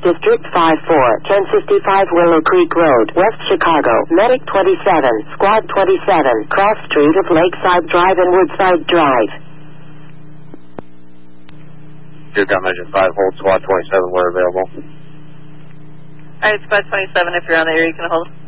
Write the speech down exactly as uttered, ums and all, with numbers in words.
District five four, ten fifty-five Willow Creek Road, West Chicago. Medic twenty-seven, Squad twenty-seven, Cross Street of Lakeside Drive and Woodside Drive. Good got measure five, hold Squad twenty-seven, we're available. Alright, Squad twenty-seven, if you're on the air, you can hold.